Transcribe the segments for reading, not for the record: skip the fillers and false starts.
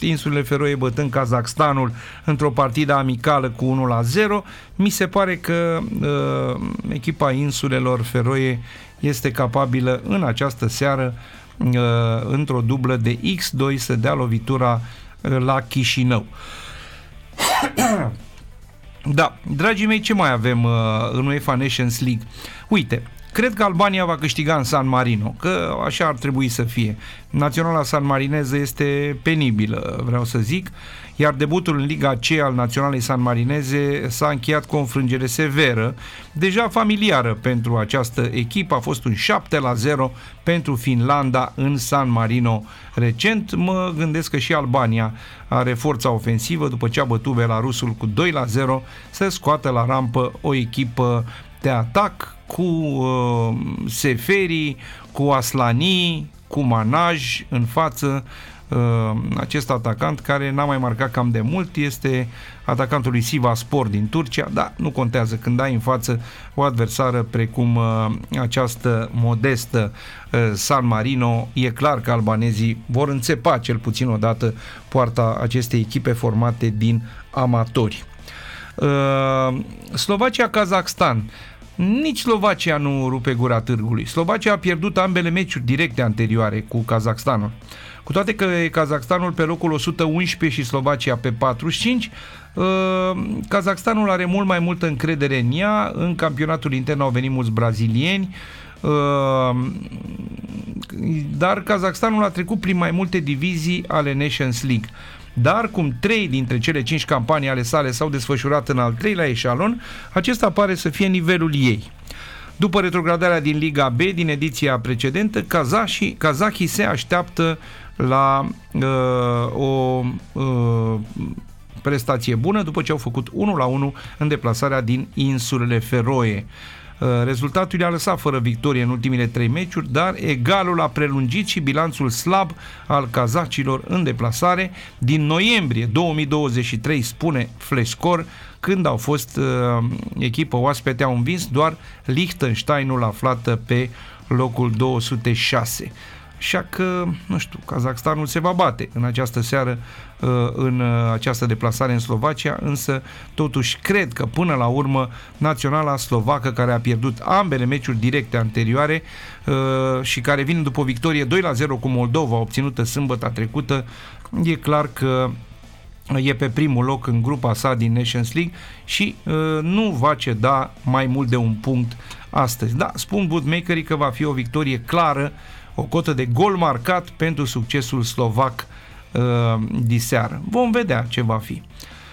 insulele Feroe bătând Kazakhstanul într-o partidă amicală cu 1-0. Mi se pare că echipa insulelor Feroe este capabilă în această seară într-o dublă de X2 să dea lovitura la Chișinău. Da, dragii mei, ce mai avem în UEFA Nations League? Uite, cred că Albania va câștiga în San Marino, că așa ar trebui să fie. Naționala sanmarineză este penibilă, vreau să zic, iar debutul în Liga C al naționalei sanmarineze s-a încheiat cu o înfrângere severă, deja familiară pentru această echipă. A fost un 7-0 pentru Finlanda în San Marino recent. Mă gândesc că și Albania are forța ofensivă după ce a bătut Belarusul cu 2-0 să scoată la rampă o echipă de atac cu Seferi, cu Aslani, cu Manaj în față. Acest atacant care n-a mai marcat cam de mult este atacantul lui Sivasspor din Turcia, dar nu contează când ai în față o adversară precum această modestă San Marino. E clar că albanezii vor înțepa cel puțin odată poarta acestei echipe formate din amatori. Slovacia-Kazakhstan. Nici Slovacia nu rupe gura târgului. Slovacia a pierdut ambele meciuri directe anterioare cu Kazakhstanul. Cu toate că e Kazakhstanul pe locul 111 și Slovacia pe 45, Kazakhstanul are mult mai multă încredere în ea. În campionatul intern au venit mulți brazilieni, dar Kazakhstanul a trecut prin mai multe divizii ale Nations League. Dar cum 3 dintre cele 5 campanii ale sale s-au desfășurat în al 3-lea eșalon, acesta pare să fie nivelul ei. După retrogradarea din Liga B din ediția precedentă, kazahii se așteaptă la o prestație bună după ce au făcut 1-1 în deplasarea din insulele Feroe. Rezultatul i-a lăsat fără victorie în ultimile 3 meciuri, dar egalul a prelungit și bilanțul slab al kazacilor în deplasare. Din noiembrie 2023, spune Flashscore, când au fost echipă oaspete, au învins doar Liechtensteinul aflat pe locul 206. Așa că, nu știu, Kazakhstanul se va bate în această seară în această deplasare în Slovacia, însă totuși cred că până la urmă naționala slovacă, care a pierdut ambele meciuri directe anterioare și care vine după o victorie 2-0 cu Moldova obținută sâmbătă trecută, e clar că e pe primul loc în grupa sa din Nations League și nu va ceda mai mult de un punct astăzi. Da, spun bookmakerii că va fi o victorie clară, o cotă de gol marcat pentru succesul slovac diseară. Vom vedea ce va fi.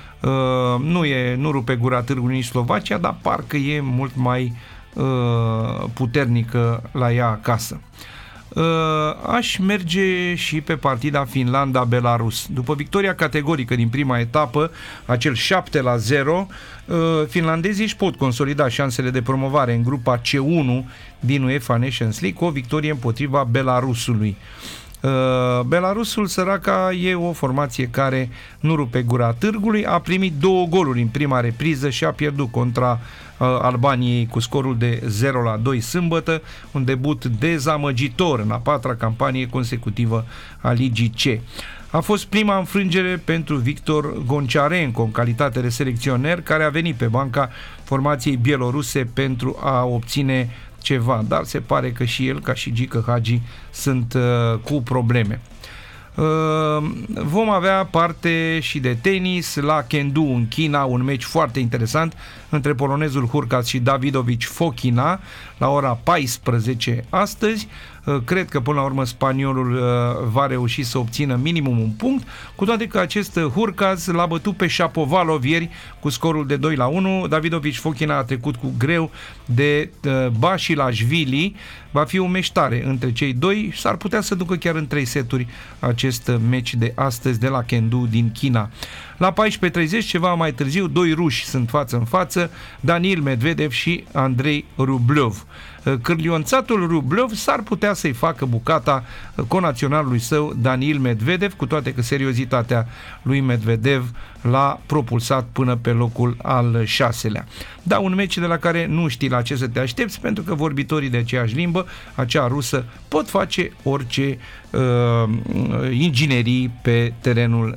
Nu rupe gura târgului nici Slovacia, dar parcă e mult mai puternică la ea acasă. Aș merge și pe partida Finlanda-Belarus. După victoria categorică din prima etapă, acel 7-0, finlandezii își pot consolida șansele de promovare în grupa C1 din UEFA Nations League cu o victorie împotriva Belarusului. Belarusul, săraca, e o formație care nu rupe gura târgului, a primit 2 goluri în prima repriză și a pierdut contra Albaniei cu scorul de 0-2 sâmbătă, un debut dezamăgitor în a 4-a campanie consecutivă a Ligii C. A fost prima înfrângere pentru Victor Goncharenko în calitate de selecționer, care a venit pe banca formației bieloruse pentru a obține ceva, dar se pare că și el, ca și Gică Hagi, sunt cu probleme. Vom avea parte și de tenis la Chengdu în China, un meci foarte interesant între polonezul Hurkacz și Davidovic Fokina la ora 14 astăzi. Cred că până la urmă spaniolul va reuși să obțină minimum un punct, cu toate că acest Hurkacz l-a bătut pe Shapovalov ieri cu scorul de 2-1. Davidovic Fokina a trecut cu greu de Basilashvili. Va fi un meci tare între cei doi, s-ar putea să ducă chiar în 3 seturi acest meci de astăzi de la Chengdu din China. La 14:30, ceva mai târziu, 2 ruși sunt față în față, Daniil Medvedev și Andrei Rublev. Cârlionțatul Rublev s-ar putea să-i facă bucata conaționalului său Daniil Medvedev, cu toate că seriozitatea lui Medvedev l-a propulsat până pe locul al 6-lea. Da, un meci de la care nu știi la ce să te aștepți, pentru că vorbitorii de aceeași limbă, acea rusă, pot face orice inginerii pe terenul